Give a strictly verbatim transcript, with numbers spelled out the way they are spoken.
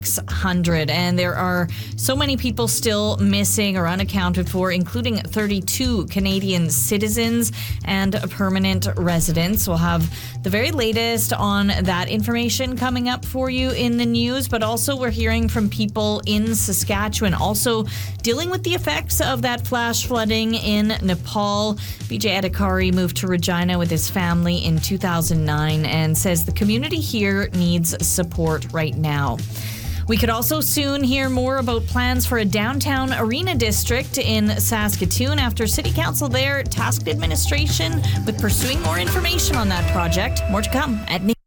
six hundred, and there are so many people still missing or unaccounted for, including thirty-two Canadian citizens and permanent residents. We'll have the very latest on that information coming up for you in the news, but also we're hearing from people in Saskatchewan also dealing with the effects of that flash flooding in Nepal. B J Adhikari moved to Regina with his family in two thousand nine and says the community here needs support right now. We could also soon hear more about plans for a downtown arena district in Saskatoon after City Council there tasked administration with pursuing more information on that project. More to come at